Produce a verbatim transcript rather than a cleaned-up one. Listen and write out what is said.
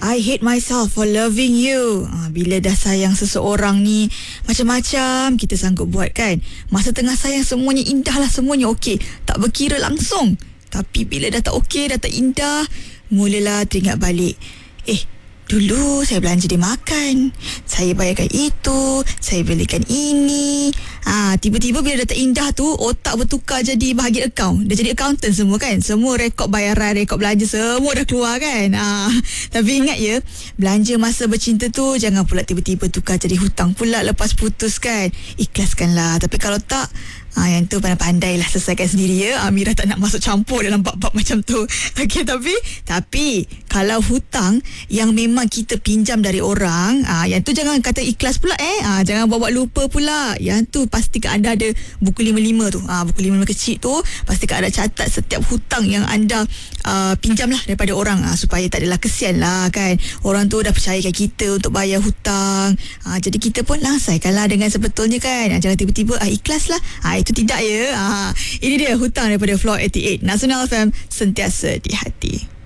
I hate myself for loving you. Ha, bila dah sayang seseorang ni, macam-macam kita sanggup buat kan. Masa tengah sayang semuanya indah lah, semuanya okey, tak berkira langsung. Tapi bila dah tak okey, dah tak indah, mulalah teringat balik, Eh dulu saya belanja dia makan, saya bayarkan itu, saya belikan ini. Ah, tiba-tiba bila dah tak indah tu, otak bertukar jadi bahagian akaun. Dah jadi accountant semua kan. Semua rekod bayaran, rekod belanja semua dah keluar kan. Ah, tapi ingat ya, belanja masa bercinta tu jangan pula tiba-tiba tukar jadi hutang pula lepas putus kan. Ikhlaskanlah. Tapi kalau tak, Ah, yang tu pandai-pandai lah selesaikan sendiri ya. Amirah tak nak masuk campur dalam bab-bab macam tu. Okey, tapi Tapi kalau hutang yang memang kita pinjam dari orang, ah, yang tu jangan kata ikhlas pula eh. Ah, jangan bawa lupa pula. Yang tu pastikan anda ada buku lima puluh lima tu. Ah, buku lima puluh lima kecil tu, pastikan anda catat setiap hutang yang anda uh, pinjam lah daripada orang. Ah, supaya tak adalah kesian lah kan. Orang tu dah percayakan kita untuk bayar hutang. Ah, jadi kita pun langsaikanlah dengan sebetulnya kan. Ah, jangan tiba-tiba ah, ikhlas lah. Ah, itu tidak ya. Ah, ini dia hutang daripada Floor lapan puluh lapan Nasional F M, sentiasa di hati.